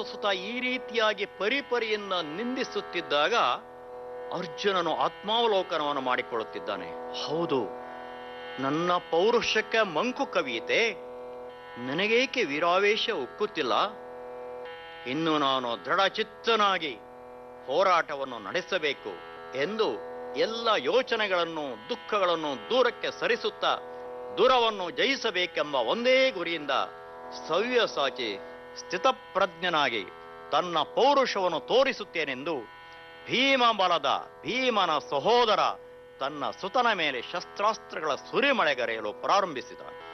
ಸುತ ಈ ರೀತಿಯಾಗಿ ಪರಿಪರಿಯಿಂದ ನಿಂದಿಸುತ್ತಿದ್ದಾಗ ಅರ್ಜುನನು ಆತ್ಮಾವಲೋಕನವನ್ನು ಮಾಡಿಕೊಳ್ಳುತ್ತಿದ್ದಾನೆ. ಹೌದು, ನನ್ನ ಪೌರುಷಕ್ಕೆ ಮಂಕು ಕವಿಯಿತೆ, ನನಗೇಕೆ ವೀರಾವೇಶ ಉಕ್ಕುತ್ತಿಲ್ಲ? ಇನ್ನು ನಾನು ದೃಢಚಿತ್ತನಾಗಿ ಹೋರಾಟವನ್ನು ನಡೆಸಬೇಕು ಎಂದು ಎಲ್ಲ ಯೋಚನೆಗಳನ್ನು ದುಃಖಗಳನ್ನು ದೂರಕ್ಕೆ ಸರಿಸುತ್ತಾ ದೂರವನ್ನು ಜಯಿಸಬೇಕೆಂಬ ಒಂದೇ ಗುರಿಯಿಂದ ಸವ್ಯಸಾಚಿ ಸ್ಥಿತಪ್ರಜ್ಞನಾಗಿ ತನ್ನ ಪೌರುಷವನ್ನು ತೋರಿಸುತ್ತೇನೆಂದು ಭೀಮನ ಸಹೋದರ ತನ್ನ ಸುತನ ಮೇಲೆ ಶಸ್ತ್ರಾಸ್ತ್ರಗಳ ಸುರಿಮಳೆಗರೆಯಲು ಪ್ರಾರಂಭಿಸಿದ.